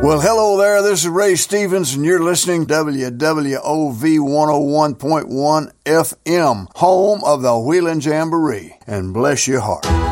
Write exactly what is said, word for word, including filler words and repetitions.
Well, hello there. This is Ray Stevens, and you're listening to W W O V one oh one point one F M, home of the Wheeling Jamboree. And bless your heart.